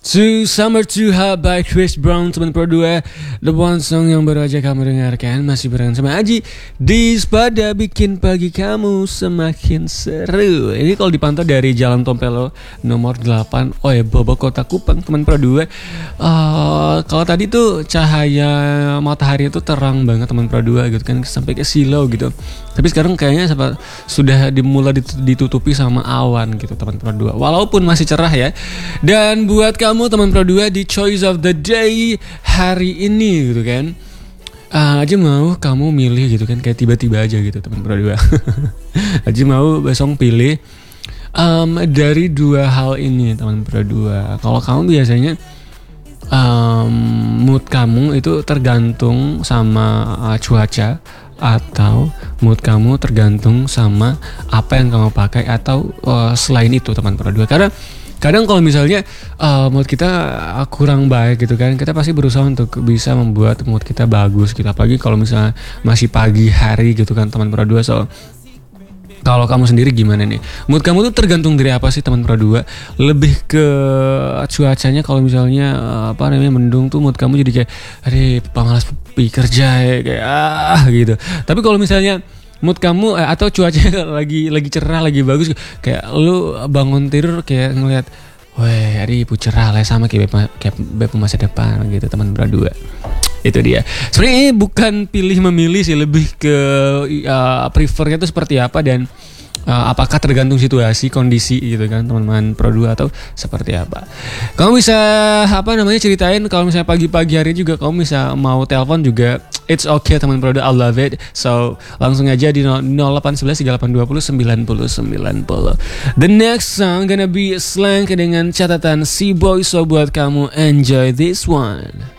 To Summer to Hub by Chris Brown, teman Pro 2. The one song yang baru aja kamu dengarkan. Masih bareng sama Aji di Spada, bikin pagi kamu semakin seru. Ini kalau dipantau dari Jalan Tompelo nomor 8 Bobok, Kota Kupang, teman Pro 2. Kalau tadi tuh cahaya matahari itu terang banget, teman Pro 2 gitu kan, sampai ke silau gitu. Tapi sekarang kayaknya sudah dimulai ditutupi sama awan gitu, teman Pro 2. Walaupun masih cerah ya. Dan buat kamu teman Pro 2 di choice of the day hari ini gitu kan, Aji mau kamu milih gitu kan, kayak tiba-tiba aja gitu teman Pro 2. Aji mau besok pilih dari dua hal ini teman Pro 2. Kalau kamu biasanya mood kamu itu tergantung sama cuaca, atau mood kamu tergantung sama apa yang kamu pakai, atau selain itu teman Pro 2. Karena kadang kalau misalnya mood kita kurang baik gitu kan, kita pasti berusaha untuk bisa membuat mood kita bagus gitu. Apalagi kalau misalnya masih pagi hari gitu kan teman Pro 2. So kalau kamu sendiri gimana nih? Mood kamu tuh tergantung dari apa sih teman Pro 2? Lebih ke cuacanya, kalau misalnya mendung tuh mood kamu jadi kayak malas pergi kerja ya, kayak gitu. Tapi kalau misalnya mood kamu atau cuacanya lagi cerah, lagi bagus, kayak lu bangun tidur kayak ngelihat, weh hari cerah lah, sama kayak beb masa depan gitu teman Pro 2. Itu dia. Sebenarnya ini bukan pilih memilih sih, lebih ke prefernya itu seperti apa, dan apakah tergantung situasi, kondisi gitu kan teman-teman Pro 2, atau seperti apa. Kamu bisa ceritain kalau misalnya pagi-pagi hari juga kamu bisa mau telepon juga, it's okay teman Pro 2, I love it. So langsung aja di 0811 3820 9090. The next song gonna be Slang dengan catatan C-Boy. So buat kamu, enjoy this one.